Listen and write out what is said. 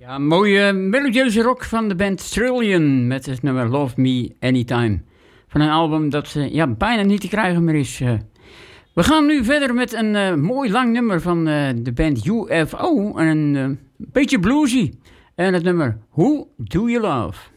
Ja, mooie melodieuze rock van de band Trillion met het nummer Love Me Anytime. Van een album dat bijna niet te krijgen meer is. We gaan nu verder met een mooi lang nummer van de band UFO. En een beetje bluesy. En het nummer Who Do You Love?